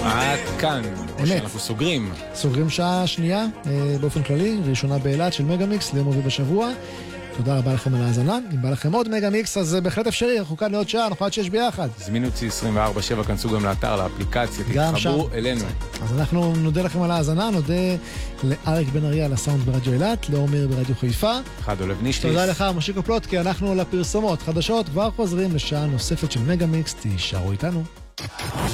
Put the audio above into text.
עד כאן, אנחנו סוגרים שעה שנייה באופן כללי, ראשונה באילת של מגה-מיקס ליום רביעי בשבוע. תודה רבה לכם על ההאזנה. אם בא לכם עוד מגה-מיקס, אז בהחלט אפשרי, אנחנו כאן לעוד שעה, אנחנו עד 6 ביחד. זמינו אותי 24/7, כנסו גם לאתר, לאפליקציה, תתחברו אלינו. אז אנחנו נודה לכם על ההאזנה, נודה לאריק בן אריה על הסאונד ברדיו אילת, לעומר ברדיו חיפה. חדו לבנישטיס. תודה לך, משיקו פלוטקי, אנחנו לפרסומות חדשות, כבר חוזרים לשעה נוספת של מגה-מיקס, תישארו איתנו.